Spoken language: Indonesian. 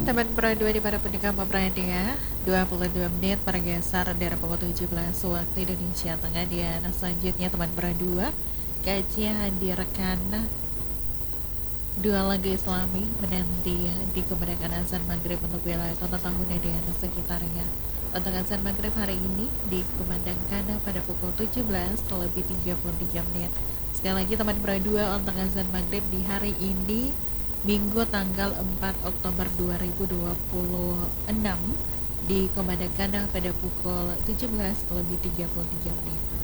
Teman Pro 2 di para pendengar ya 22 menit bergeser dari pukul 17 waktu Indonesia Tengah. Dan selanjutnya teman Pro 2 kajian direkan dua laga Islami menanti di kemerdekaan azan maghrib untuk wilayah total tahunnya dan sekitarnya. Untuk azan maghrib hari ini dikumandangkan pada pukul 17 lebih 33 menit. Sekali lagi teman Pro 2, untuk azan maghrib di hari ini Minggu tanggal 4 Oktober 2026 dikumandangkan pada pukul 17 lebih 33 menit.